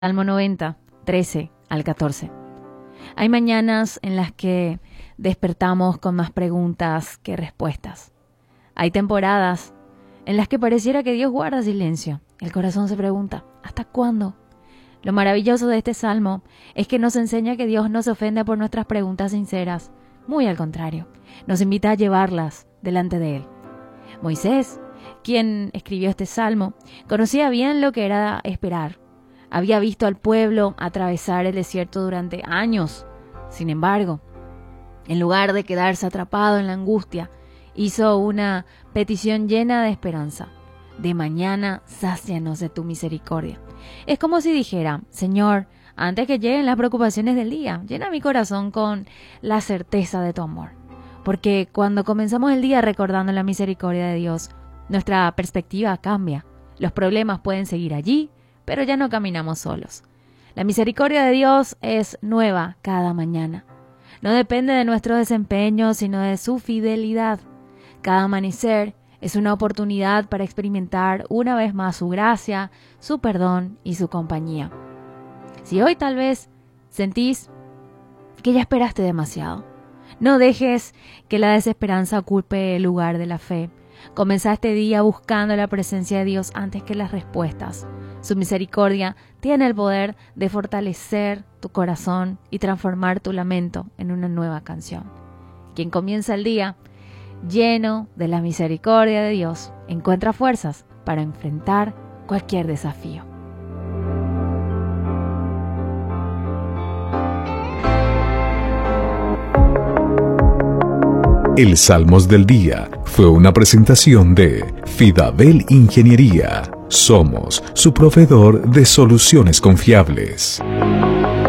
Salmo 90, 13 al 14. Hay mañanas en las que despertamos con más preguntas que respuestas. Hay temporadas en las que pareciera que Dios guarda silencio. El corazón se pregunta, ¿hasta cuándo? Lo maravilloso de este salmo es que nos enseña que Dios no se ofende por nuestras preguntas sinceras. Muy al contrario, nos invita a llevarlas delante de Él. Moisés, quien escribió este salmo, conocía bien lo que era esperar. Había visto al pueblo atravesar el desierto durante años. Sin embargo, en lugar de quedarse atrapado en la angustia, hizo una petición llena de esperanza. De mañana, sácianos de tu misericordia. Es como si dijera, Señor, antes que lleguen las preocupaciones del día, llena mi corazón con la certeza de tu amor. Porque cuando comenzamos el día recordando la misericordia de Dios, nuestra perspectiva cambia. Los problemas pueden seguir allí, pero ya no caminamos solos. La misericordia de Dios es nueva cada mañana. No depende de nuestro desempeño, sino de su fidelidad. Cada amanecer es una oportunidad para experimentar una vez más su gracia, su perdón y su compañía. Si hoy tal vez sentís que ya esperaste demasiado, no dejes que la desesperanza ocupe el lugar de la fe. Comenzá este día buscando la presencia de Dios antes que las respuestas. Su misericordia tiene el poder de fortalecer tu corazón y transformar tu lamento en una nueva canción. Quien comienza el día lleno de la misericordia de Dios encuentra fuerzas para enfrentar cualquier desafío. El Salmos del Día fue una presentación de Fidabel Ingeniería. Somos su proveedor de soluciones confiables.